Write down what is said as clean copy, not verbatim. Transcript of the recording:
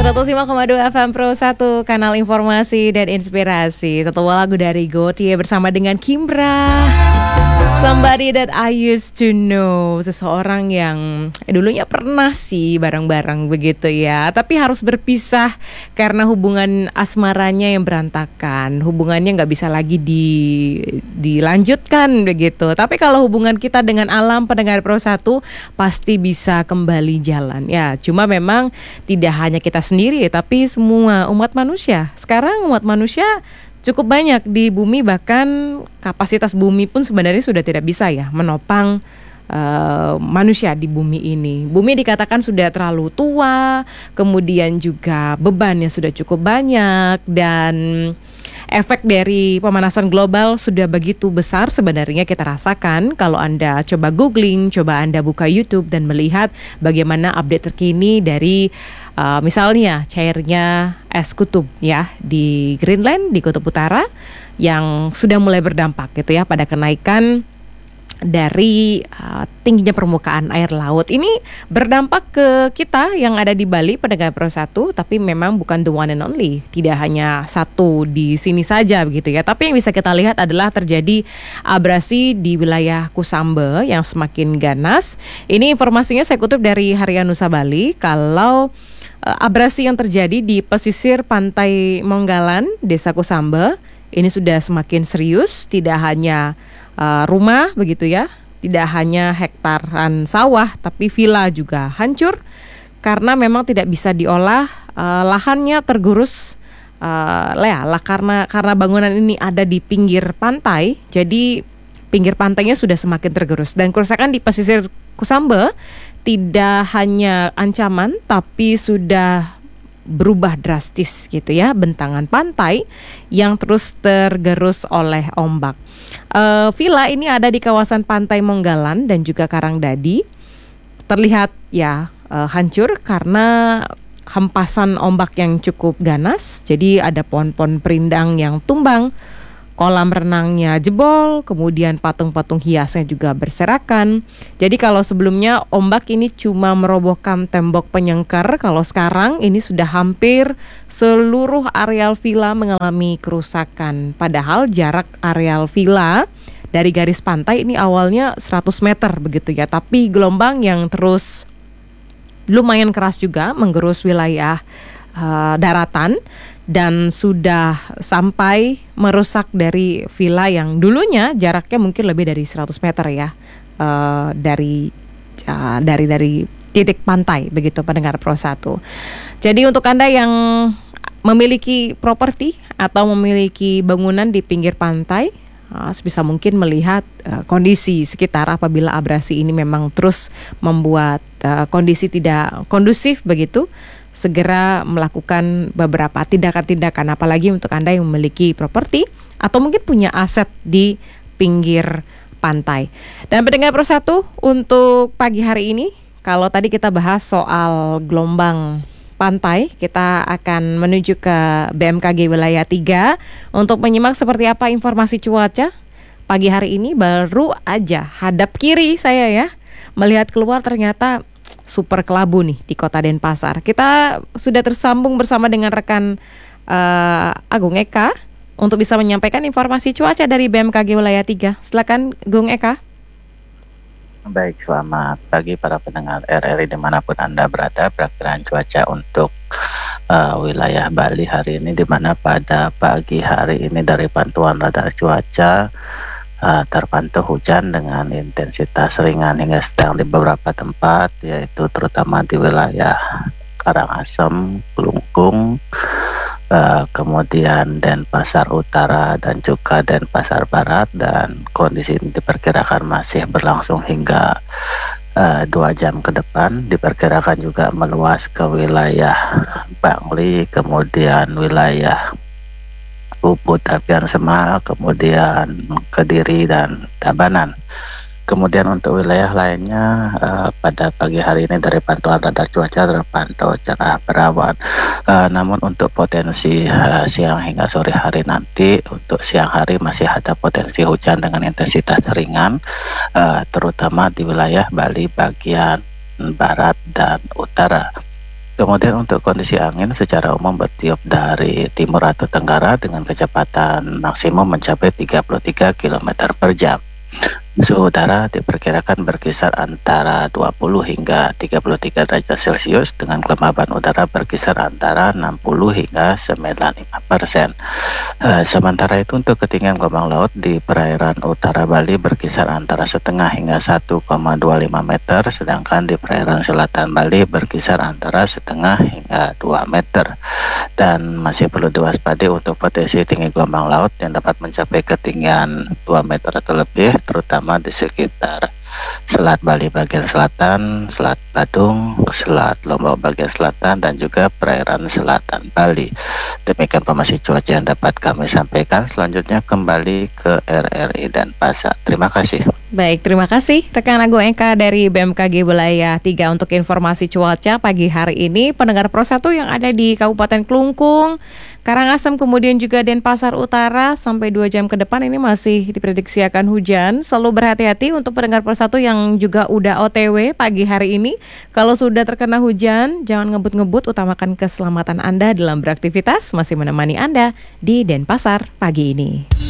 105,2 FM Pro 1, kanal informasi dan inspirasi. Satu lagu dari Gotye bersama dengan Kimbra, Somebody That I Used To Know. Seseorang yang dulunya pernah sih bareng-bareng begitu ya, tapi harus berpisah karena hubungan asmaranya yang berantakan. Hubungannya gak bisa lagi dilanjutkan begitu. Tapi kalau hubungan kita dengan alam, pendengar Pro 1 pasti bisa kembali jalan. Ya, cuma memang tidak hanya kita sendiri, tapi semua umat manusia. Sekarang umat manusia cukup banyak di bumi, bahkan kapasitas bumi pun sebenarnya sudah tidak bisa ya menopang manusia di bumi ini. Bumi dikatakan sudah terlalu tua, kemudian juga bebannya sudah cukup banyak, dan efek dari pemanasan global sudah begitu besar sebenarnya kita rasakan. Kalau Anda coba googling, coba Anda buka YouTube dan melihat bagaimana update terkini dari misalnya cairnya es kutub ya di Greenland, di Kutub Utara, yang sudah mulai berdampak gitu ya pada kenaikan dari tingginya permukaan air laut. Ini berdampak ke kita yang ada di Bali, pendengar Pro 1, tapi memang bukan the one and only. Tidak hanya satu di sini saja begitu ya. Tapi yang bisa kita lihat adalah terjadi abrasi di wilayah Kusambe yang semakin ganas. Ini informasinya saya kutip dari Harian Nusa Bali. Kalau abrasi yang terjadi di pesisir pantai Monggalan, Desa Kusambe, ini sudah semakin serius. Tidak hanya rumah begitu ya, tidak hanya hektaran sawah, tapi villa juga hancur karena memang tidak bisa diolah, lahannya tergerus karena bangunan ini ada di pinggir pantai. Jadi pinggir pantainya sudah semakin tergerus, dan kerusakan di pesisir Kusambe tidak hanya ancaman tapi sudah berubah drastis gitu ya, bentangan pantai yang terus tergerus oleh ombak. Villa ini ada di kawasan pantai Monggalan dan juga Karangdadi, terlihat ya hancur karena hempasan ombak yang cukup ganas. Jadi ada pohon-pohon perindang yang tumbang, kolam renangnya jebol, kemudian patung-patung hiasnya juga berserakan. Jadi kalau sebelumnya ombak ini cuma merobohkan tembok penyengker, kalau sekarang ini sudah hampir seluruh areal villa mengalami kerusakan. Padahal jarak areal villa dari garis pantai ini awalnya 100 meter begitu ya, tapi gelombang yang terus lumayan keras juga menggerus wilayah daratan, dan sudah sampai merusak dari villa yang dulunya jaraknya mungkin lebih dari 100 meter ya, dari titik pantai begitu, pendengar Pro 1. Jadi untuk Anda yang memiliki properti atau memiliki bangunan di pinggir pantai, sebisa mungkin melihat kondisi sekitar apabila abrasi ini memang terus membuat kondisi tidak kondusif begitu. Segera melakukan beberapa tindakan-tindakan, apalagi untuk Anda yang memiliki properti atau mungkin punya aset di pinggir pantai. Dan pendengar Pro 1, untuk pagi hari ini, kalau tadi kita bahas soal gelombang pantai, kita akan menuju ke BMKG wilayah 3 untuk menyimak seperti apa informasi cuaca pagi hari ini. Baru aja hadap kiri saya ya, melihat keluar ternyata super kelabu nih di Kota Denpasar. Kita sudah tersambung bersama dengan rekan Agung Eka untuk bisa menyampaikan informasi cuaca dari BMKG wilayah 3. Silakan Gung Eka. Baik, selamat pagi para pendengar RRI dimanapun Anda berada. Perakiraan cuaca untuk wilayah Bali hari ini, di mana pada pagi hari ini dari pantauan radar cuaca terpantau hujan dengan intensitas ringan hingga sedang di beberapa tempat, yaitu terutama di wilayah Karangasem, Kelungkung, kemudian Denpasar Utara dan juga Denpasar Barat, dan kondisi ini diperkirakan masih berlangsung hingga 2 jam ke depan. Diperkirakan juga meluas ke wilayah Bangli, kemudian wilayah Ubud, Apian Semal, kemudian Kediri dan Tabanan. Kemudian untuk wilayah lainnya pada pagi hari ini dari pantauan radar cuaca terpantau cerah berawan. Namun untuk potensi siang hingga sore hari nanti, untuk siang hari masih ada potensi hujan dengan intensitas ringan, terutama di wilayah Bali bagian barat dan utara. Kemudian untuk kondisi angin secara umum bertiup dari timur atau tenggara dengan kecepatan maksimum mencapai 33 km per jam. Suhu udara diperkirakan berkisar antara 20 hingga 33 derajat Celcius dengan kelembaban udara berkisar antara 60 hingga 95%. Sementara itu untuk ketinggian gelombang laut di perairan utara Bali berkisar antara setengah hingga 1,25 meter, sedangkan di perairan selatan Bali berkisar antara setengah hingga 2 meter. Dan masih perlu diwaspadai untuk potensi tinggi gelombang laut yang dapat mencapai ketinggian 2 meter atau lebih, terutama di sekitar Selat Bali bagian selatan, Selat Badung, Selat Lombok bagian selatan, dan juga perairan selatan Bali. Demikian informasi cuaca yang dapat kami sampaikan. Selanjutnya kembali ke RRI Denpasar. Terima kasih. Baik, terima kasih rekan Agung Eka dari BMKG Wilayah 3 untuk informasi cuaca pagi hari ini. Pendengar Pro 1 yang ada di Kabupaten Klungkung, Karangasem, kemudian juga Denpasar Utara sampai 2 jam ke depan ini masih diprediksi akan hujan. Selalu berhati-hati untuk pendengar Pro 1 yang juga udah OTW pagi hari ini. Kalau sudah terkena hujan, jangan ngebut-ngebut, utamakan keselamatan Anda dalam beraktivitas. Masih menemani Anda di Denpasar pagi ini.